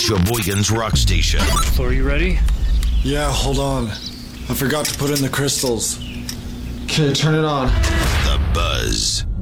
Sheboygan's Rock Station. So are you ready? Yeah, hold on. I forgot to put in the crystals. Okay, turn it on. The Buzz.